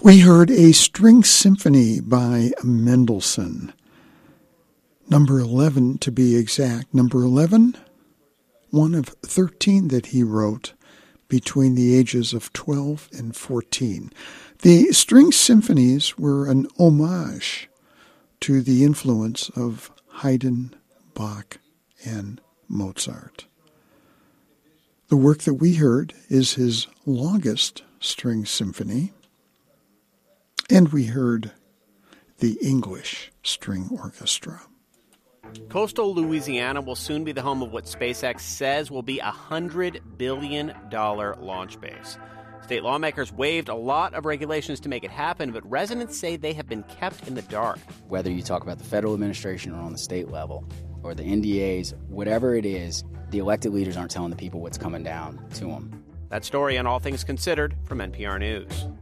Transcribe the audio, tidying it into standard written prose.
We heard a string symphony by Mendelssohn. Number 11 to be exact. Number 11, one of 13 that he wrote between the ages of 12 and 14. The string symphonies were an homage to the influence of Haydn, Bach, and Mozart. The work that we heard is his longest string symphony, and we heard the English String Orchestra. Coastal Louisiana will soon be the home of what SpaceX says will be a $100 billion launch base. State lawmakers waived a lot of regulations to make it happen, but residents say they have been kept in the dark. Whether you talk about the federal administration or on the state level, or the NDAs, whatever it is, the elected leaders aren't telling the people what's coming down to them. That story on All Things Considered from NPR News.